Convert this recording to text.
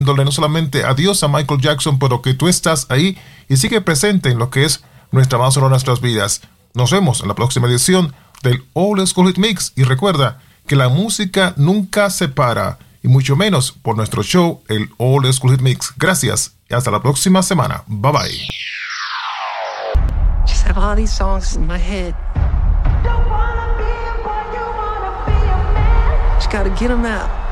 dándole no solamente adiós a Michael Jackson, pero que tú estás ahí y sigue presente en lo que es nuestra banda sonora de nuestras vidas. Nos vemos en la próxima edición del Old School Hit Mix y recuerda que la música nunca se para, y mucho menos por nuestro show, el Old School Hit Mix. Gracias y hasta la próxima semana. Bye bye. Just have all these songs in my head. Just gotta get them out.